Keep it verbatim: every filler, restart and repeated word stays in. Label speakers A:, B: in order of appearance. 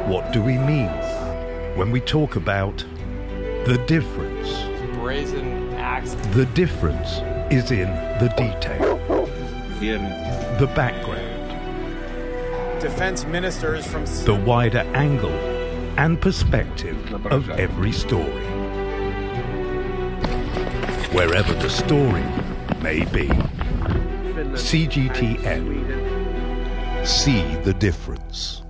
A: What do we mean when we talk about the difference?
B: Brazen axe.
A: The difference is in the detail,
C: Hear me.
A: the background,
B: Defense ministers from
A: the wider angle and perspective of every story. Wherever the story may be. C G T N. See the difference.